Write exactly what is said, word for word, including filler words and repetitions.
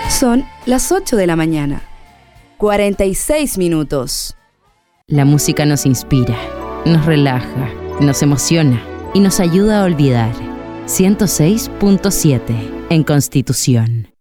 Son las ocho de la mañana, cuarenta y seis minutos. La música nos inspira, nos relaja, nos emociona y nos ayuda a olvidar. ciento seis punto siete en Constitución.